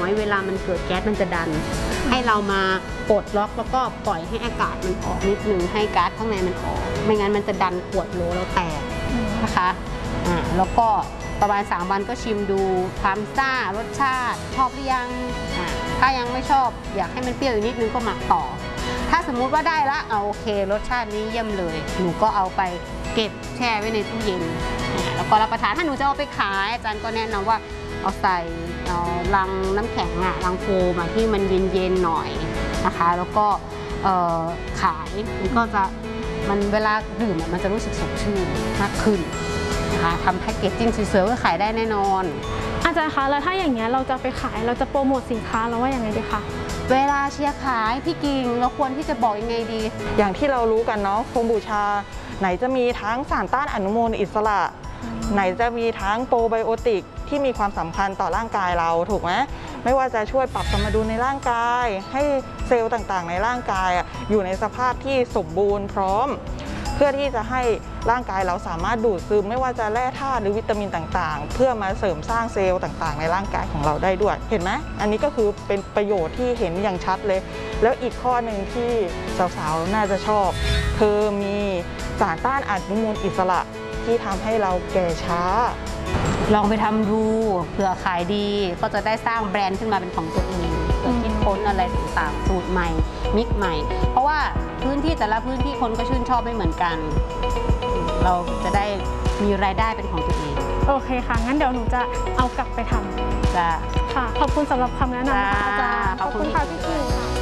อยเวลามันเกิดแก๊สมันจะดันให้เรามาปลดล็อกแล้วก็ปล่อยให้อากาศมันออกนิดนึงให้ก๊าซข้างในมันออกไม่งั้นมันจะดันขวดโหลเราแตกนะคะแล้วก็ประมาณ3 วันก็ชิมดูความซ่ารสชาติชอบหรือยังถ้ายังไม่ชอบอยากให้มันเปรี้ยวอีกนิดนึงก็หมักต่อถ้าสมมุติว่าได้ละโอเครสชาตินี้เยี่ยมเลยหนูก็เอาไปเก็บแช่ไว้ในตู้เย็นแล้วก็รับประทานถ้าหนูจะเอาไปขายอาจารย์ก็แนะนำว่าเอาใส่ลังน้ำแข็งลังโฟมที่มันเย็นๆหน่อยนะคะแล้วก็ขายมันก็จะเวลาดื่มมันจะรู้สึกสดชื่นมากขึ้นนะคะทำแพ็กเกจจิ้งสวยๆก็ขายได้แน่นอนอาจารย์คะแล้วถ้าอย่างเงี้ยเราจะไปขายเราจะโปรโมทสินค้าเราว่าอย่างไรดีคะเวลาเชียร์ขายพี่กิ่งเราควรที่จะบอกยังไงดีอย่างที่เรารู้กันเนาะโฟมบูชาไหนจะมีทั้งสารต้านอนุมูลอิสระไหนจะมีทั้งโปรไบโอติกที่มีความสำคัญต่อร่างกายเราถูกไหมไม่ว่าจะช่วยปรับสมดุลในร่างกายให้เซลล์ต่างๆในร่างกายอยู่ในสภาพที่สมบูรณ์พร้อมเพื่อที่จะให้ร่างกายเราสามารถดูดซึมไม่ว่าจะแร่ธาตุหรือวิตามินต่างๆเพื่อมาเสริมสร้างเซลล์ต่างๆในร่างกายของเราได้ด้วยเห็นไหมอันนี้ก็คือเป็นประโยชน์ที่เห็นอย่างชัดเลยแล้วอีกข้อหนึ่งที่สาวๆน่าจะชอบคือมีสารต้านอนุมูลอิสระที่ทำให้เราแก่ช้าลองไปทำดูเผื่อขายดีก็จะได้สร้างแบรนด์ขึ้นมาเป็นของตัวเองเพื่อคิดค้นอะไรต่างๆสูตรใหม่มิกใหม่เพราะว่าพื้นที่แต่ละพื้นที่คนก็ชื่นชอบไม่เหมือนกันเราจะได้มีรายได้เป็นของตัวเองโอเคค่ะงั้นเดี๋ยวหนูจะเอากลับไปทำจ้ะค่ะขอบคุณสำหรับคำแนะนำนะคะอาจารย์ขอบคุณค่ะพี่กิ่งค่ะ